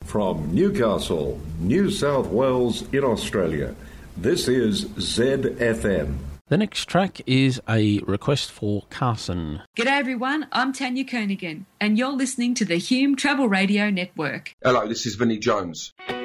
From Newcastle, New South Wales in Australia, this is ZFM. The next track is a request for Carson. G'day everyone, I'm Tanya Kernaghan and you're listening to the Hume Travel Radio Network. Hello, this is Vinnie Jones.